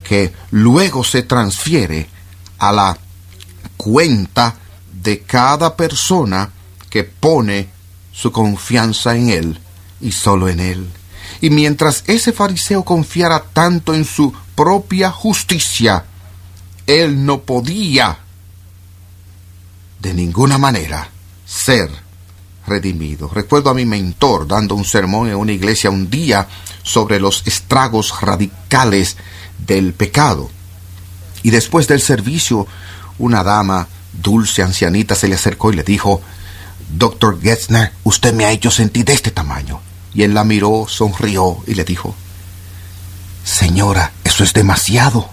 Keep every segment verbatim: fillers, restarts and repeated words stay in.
que luego se transfiere a la cuenta de cada persona que pone su confianza en él y solo en él. Y mientras ese fariseo confiara tanto en su propia justicia, él no podía de ninguna manera ser redimido. Recuerdo a mi mentor dando un sermón en una iglesia un día sobre los estragos radicales del pecado. Y después del servicio, una dama dulce, ancianita, se le acercó y le dijo: doctor Getzner, usted me ha hecho sentir de este tamaño. Y él la miró, sonrió y le dijo: señora, eso es demasiado.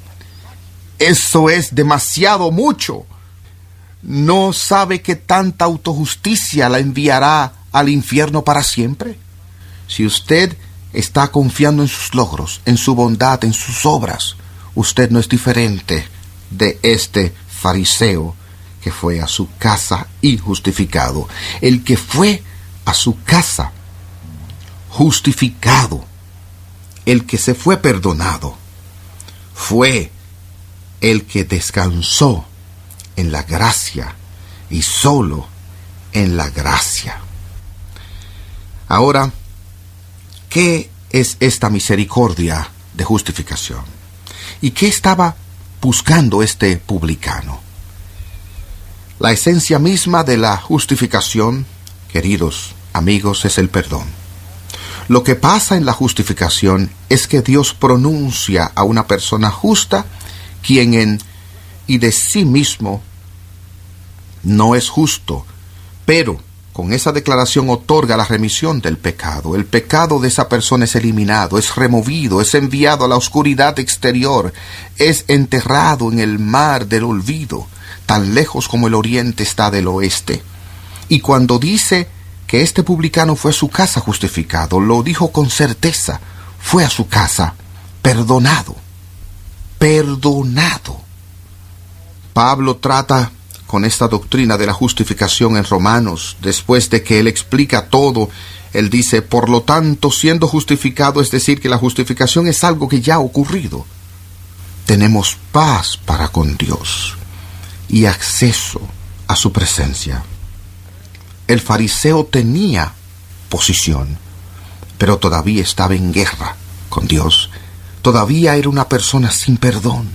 Eso es demasiado mucho. ¿No sabe que tanta autojusticia la enviará al infierno para siempre? Si usted está confiando en sus logros, en su bondad, en sus obras, usted no es diferente de este fariseo que fue a su casa injustificado. El que fue a su casa justificado, el que se fue perdonado, fue el que descansó en la gracia y solo en la gracia. Ahora, ¿qué es esta misericordia de justificación? ¿Y qué estaba buscando este publicano? La esencia misma de la justificación, queridos amigos, es el perdón. Lo que pasa en la justificación es que Dios pronuncia a una persona justa, quien en y de sí mismo no es justo, pero con esa declaración otorga la remisión del pecado. El pecado de esa persona es eliminado, es removido, es enviado a la oscuridad exterior, es enterrado en el mar del olvido, tan lejos como el oriente está del oeste. Y cuando dice que este publicano fue a su casa justificado, lo dijo con certeza. Fue a su casa perdonado. Perdonado. Pablo trata con esta doctrina de la justificación en Romanos. Después de que él explica todo, él dice: por lo tanto, siendo justificado, es decir, que la justificación es algo que ya ha ocurrido, tenemos paz para con Dios y acceso a su presencia. El fariseo tenía posición, pero todavía estaba en guerra con Dios. Todavía era una persona sin perdón.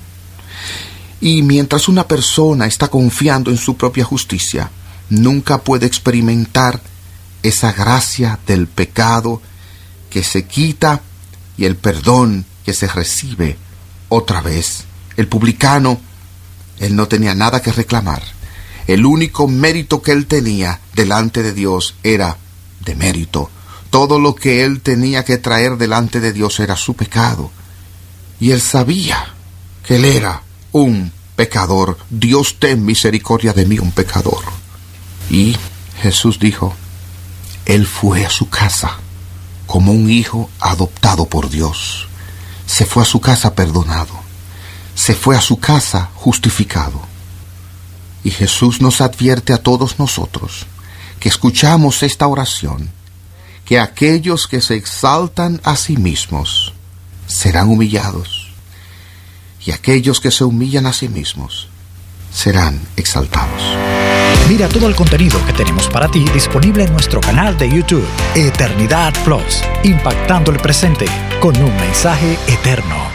Y mientras una persona está confiando en su propia justicia, nunca puede experimentar esa gracia del pecado que se quita y el perdón que se recibe otra vez. El publicano, él no tenía nada que reclamar. El único mérito que él tenía delante de Dios era de mérito. Todo lo que él tenía que traer delante de Dios era su pecado. Y él sabía que él era un pecador. Dios, ten misericordia de mí, un pecador. Y Jesús dijo: él fue a su casa como un hijo adoptado por Dios. Se fue a su casa perdonado. Se fue a su casa justificado. Y Jesús nos advierte a todos nosotros que escuchamos esta oración, que aquellos que se exaltan a sí mismos serán humillados, y aquellos que se humillan a sí mismos serán exaltados. Mira todo el contenido que tenemos para ti disponible en nuestro canal de YouTube, Eternidad Plus, impactando el presente con un mensaje eterno.